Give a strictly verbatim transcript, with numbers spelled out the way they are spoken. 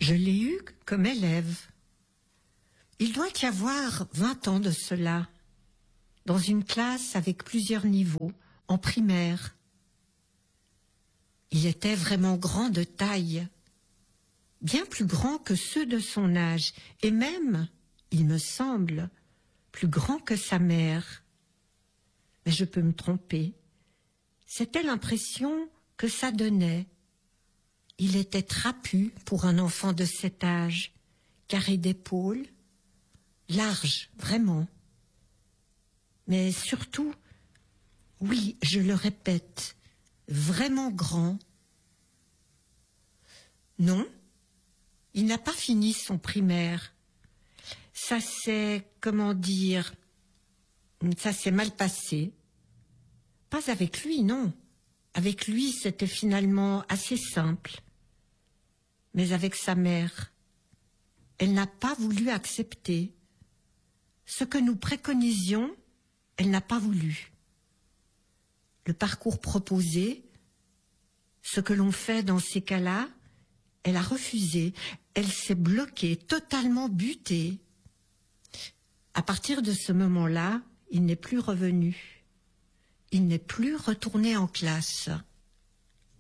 Je l'ai eu comme élève. Il doit y avoir vingt ans de cela, dans une classe avec plusieurs niveaux, en primaire. Il était vraiment grand de taille, bien plus grand que ceux de son âge, et même, il me semble, plus grand que sa mère. Mais je peux me tromper. C'était l'impression que ça donnait. Il était trapu pour un enfant de cet âge, carré d'épaules, large, vraiment. Mais surtout, oui, je le répète, vraiment grand. Non, il n'a pas fini son primaire. Ça s'est, comment dire, ça s'est mal passé. Pas avec lui, non. Avec lui, c'était finalement assez simple. Mais avec sa mère, elle n'a pas voulu accepter. Ce que nous préconisions, elle n'a pas voulu. Le parcours proposé, ce que l'on fait dans ces cas-là, elle a refusé. Elle s'est bloquée, totalement butée. À partir de ce moment-là, il n'est plus revenu. Il n'est plus retourné en classe.